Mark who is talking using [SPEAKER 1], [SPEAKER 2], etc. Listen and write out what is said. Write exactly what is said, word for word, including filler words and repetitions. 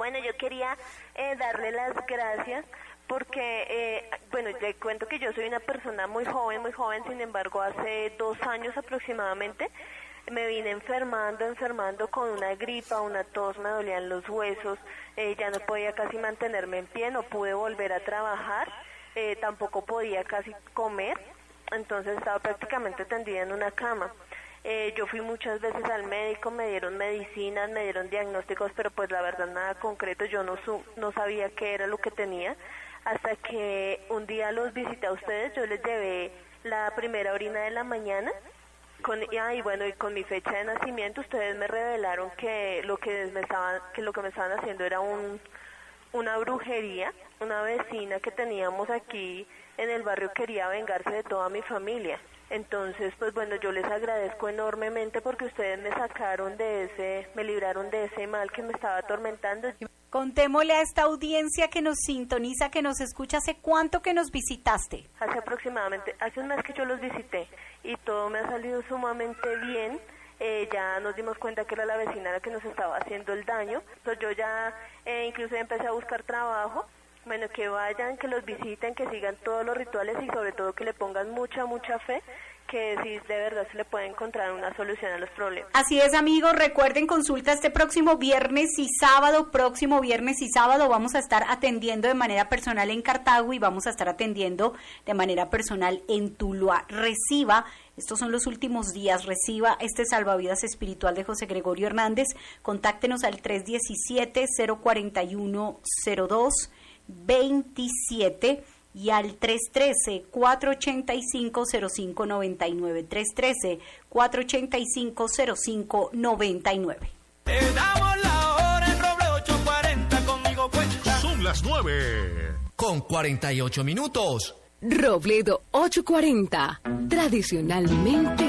[SPEAKER 1] Bueno, yo quería eh, darle las gracias porque, eh, bueno, le cuento que yo soy una persona muy joven, muy joven, sin embargo, hace dos años aproximadamente me vine enfermando, enfermando con una gripa, una tos, me dolían los huesos, eh, ya no podía casi mantenerme en pie, no pude volver a trabajar, eh, tampoco podía casi comer, entonces estaba prácticamente tendida en una cama. Eh, yo fui muchas veces al médico, me dieron medicinas, me dieron diagnósticos, pero pues la verdad nada concreto, yo no, su no sabía qué era lo que tenía, hasta que un día los visité a ustedes, yo les llevé la primera orina de la mañana, con, ah, y bueno, y con mi fecha de nacimiento, ustedes me revelaron que lo que me estaban, que lo que me estaban haciendo era un, una brujería, una vecina que teníamos aquí en el barrio quería vengarse de toda mi familia. Entonces, pues bueno, yo les agradezco enormemente porque ustedes me sacaron de ese, me libraron de ese mal que me estaba atormentando.
[SPEAKER 2] Contémosle a esta audiencia que nos sintoniza, que nos escucha, ¿hace cuánto que nos visitaste?
[SPEAKER 1] Hace aproximadamente, hace un mes que yo los visité y todo me ha salido sumamente bien. Eh, ya nos dimos cuenta que era la vecina la que nos estaba haciendo el daño. Entonces yo ya eh, incluso empecé a buscar trabajo. Bueno, que vayan, que los visiten, que sigan todos los rituales y sobre todo que le pongan mucha, mucha fe, que sí, de verdad se le puede encontrar una solución a los problemas.
[SPEAKER 2] Así es, amigos, recuerden, consulta este próximo viernes y sábado, próximo viernes y sábado vamos a estar atendiendo de manera personal en Cartago y vamos a estar atendiendo de manera personal en Tuluá. Reciba, estos son los últimos días, reciba este salvavidas espiritual de José Gregorio Hernández, contáctenos al tres uno siete, cero cuatro uno, cero dos veintisiete y al tres uno tres, cuatro ocho cinco, cero cinco nueve nueve, tres uno tres, cuatro ocho cinco, cero cinco nueve nueve.
[SPEAKER 3] Te damos la hora en Roble ocho cuarenta, conmigo cuenta.
[SPEAKER 4] Son las nueve con cuarenta y ocho minutos.
[SPEAKER 5] Robledo ocho cuarenta, tradicionalmente